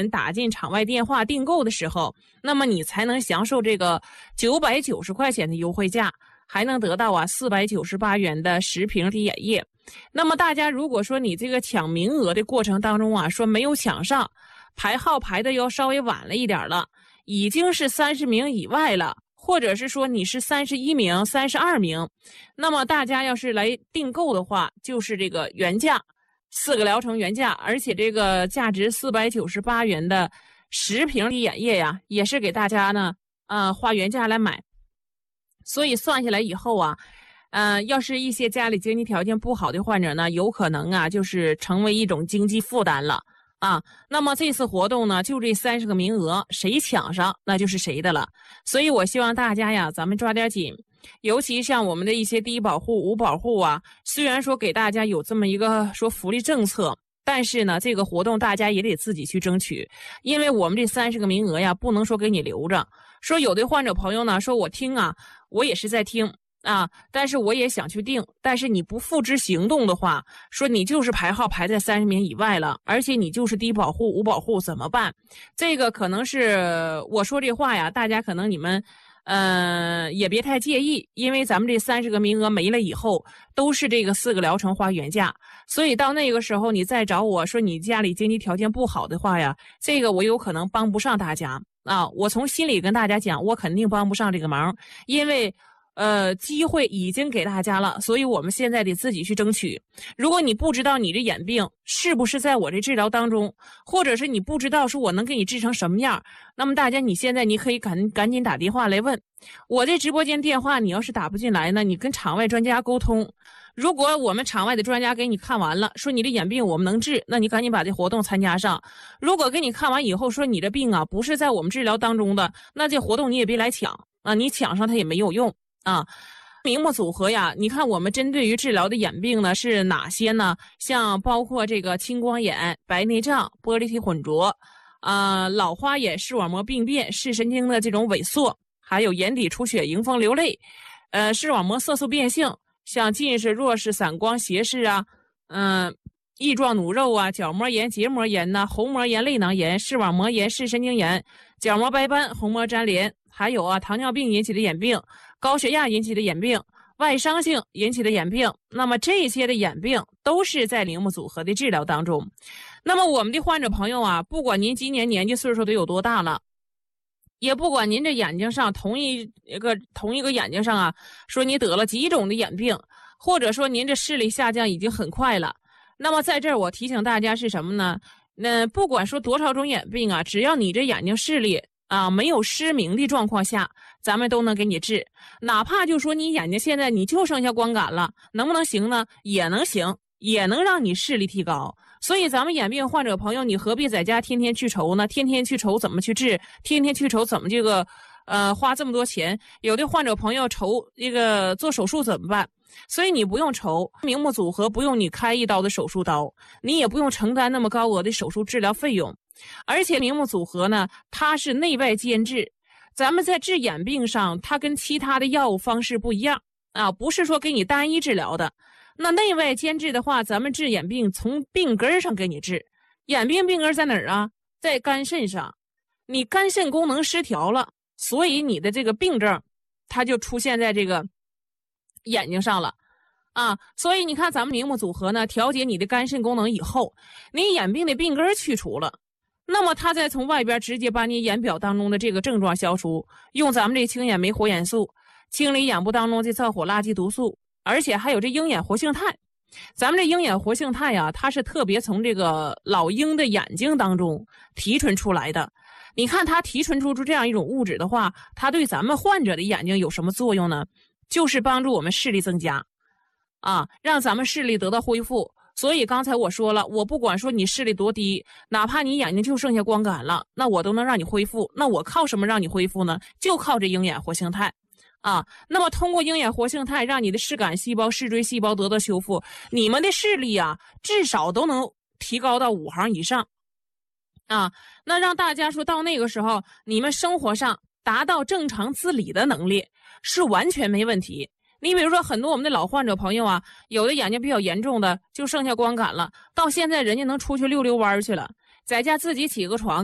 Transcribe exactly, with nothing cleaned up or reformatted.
人打进场外电话订购的时候，那么你才能享受这个九百九十块钱的优惠价，还能得到啊四百九十八元的十瓶滴眼液。那么大家如果说你这个抢名额的过程当中啊，说没有抢上，排号排的要稍微晚了一点了，已经是三十名以外了，或者是说你是三十一名、三十二名，那么大家要是来订购的话，就是这个原价四个疗程原价，而且这个价值四百九十八元的十瓶滴眼液呀，也是给大家呢呃花原价来买。所以算下来以后啊，呃，要是一些家里经济条件不好的患者呢，有可能啊就是成为一种经济负担了啊。那么这次活动呢，就这三十个名额，谁抢上那就是谁的了。所以我希望大家呀，咱们抓点紧。尤其像我们的一些低保户、无保户啊，虽然说给大家有这么一个说福利政策，但是呢，这个活动大家也得自己去争取，因为我们这三十个名额呀，不能说给你留着。说有的患者朋友呢，说我听啊，我也是在听啊，但是我也想去订，但是你不付之行动的话，说你就是排号排在三十名以外了，而且你就是低保户、无保户怎么办？这个可能是我说这话呀，大家可能你们。呃，也别太介意，因为咱们这三十个名额没了以后，都是这个四个疗程花原价，所以到那个时候你再找我说你家里经济条件不好的话呀，这个我有可能帮不上大家啊。我从心里跟大家讲，我肯定帮不上这个忙，因为呃，机会已经给大家了，所以我们现在得自己去争取。如果你不知道你这眼病是不是在我这治疗当中，或者是你不知道说我能给你治成什么样，那么大家你现在你可以赶赶紧打电话来问我。这直播间电话你要是打不进来呢，你跟场外专家沟通。如果我们场外的专家给你看完了，说你的眼病我们能治，那你赶紧把这活动参加上。如果给你看完以后说你的病啊不是在我们治疗当中的，那这活动你也别来抢啊，你抢上它也没有用。啊，明目组合呀，你看我们针对于治疗的眼病呢是哪些呢？像包括这个青光眼、白内障、玻璃体混浊，啊、老花眼、视网膜病变、视神经的这种萎缩，还有眼底出血、迎风流泪，呃，视网膜色素变性，像近视、弱视、散光、斜视啊，嗯、呃，翼状弩肉啊、角膜炎、结膜炎呐、虹膜炎、泪囊炎、视网膜炎、视神经炎、角膜白斑、虹膜粘连，还有啊糖尿病引起的眼病、高血压引起的眼病、外伤性引起的眼病，那么这些的眼病都是在铃木组合的治疗当中。那么我们的患者朋友啊，不管您今年年纪岁数得有多大了，也不管您这眼睛上同一一个同一个眼睛上啊，说你得了几种的眼病，或者说您这视力下降已经很快了，那么在这儿我提醒大家是什么呢？那不管说多少种眼病啊，只要你这眼睛视力啊没有失明的状况下，咱们都能给你治。哪怕就说你眼睛现在你就剩下光感了，能不能行呢？也能行，也能让你视力提高。所以咱们眼病患者朋友，你何必在家天天去愁呢？天天去愁怎么去治，天天去愁怎么这个呃花这么多钱。有的患者朋友愁这个做手术怎么办？所以你不用愁，明目组合不用你开一刀的手术刀，你也不用承担那么高额的手术治疗费用。而且明目组合呢，它是内外兼治，咱们在治眼病上，它跟其他的药物方式不一样啊，不是说给你单一治疗的。那内外兼治的话，咱们治眼病从病根上给你治。眼病病根在哪儿啊？在肝肾上。你肝肾功能失调了，所以你的这个病症它就出现在这个眼睛上了啊。所以你看咱们明目组合呢，调节你的肝肾功能以后，你眼病的病根去除了，那么它再从外边直接把你眼表当中的这个症状消除，用咱们这青眼酶活眼素清理眼部当中这燥火垃圾毒素，而且还有这鹰眼活性肽。咱们这鹰眼活性肽呀、啊，它是特别从这个老鹰的眼睛当中提纯出来的。你看它提纯出出这样一种物质的话，它对咱们患者的眼睛有什么作用呢？就是帮助我们视力增加啊，让咱们视力得到恢复。所以刚才我说了，我不管说你视力多低，哪怕你眼睛就剩下光感了，那我都能让你恢复。那我靠什么让你恢复呢？就靠这鹰眼活性肽啊。那么通过鹰眼活性肽让你的视杆细胞、视锥细胞得到修复，你们的视力啊至少都能提高到五行以上啊。那让大家说到那个时候，你们生活上达到正常自理的能力是完全没问题。你比如说很多我们的老患者朋友啊，有的眼睛比较严重的就剩下光感了，到现在人家能出去溜溜弯去了，在家自己起个床